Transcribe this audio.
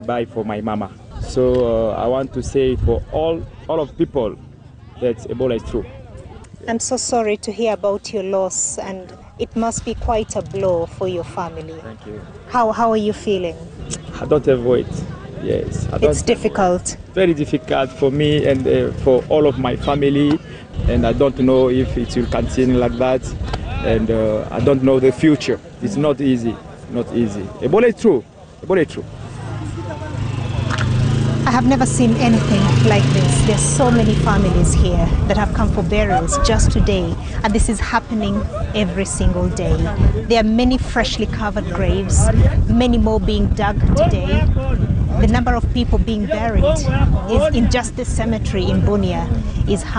Bye for my mama. So I want to say for all of people that Ebola is true. I'm so sorry to hear about your loss, and it must be quite a blow for your family. Thank you. How are you feeling? I don't avoid. Yes, It's difficult. Very difficult for me and for all of my family, and I don't know if it will continue like that, and I don't know the future. It's not easy, not easy. Ebola is true. Ebola is true. I have never seen anything like this. There's so many families here that have come for burials just today, and this is happening every single day. There are many freshly covered graves, many more being dug today. The number of people being buried is in just the cemetery in Bunia is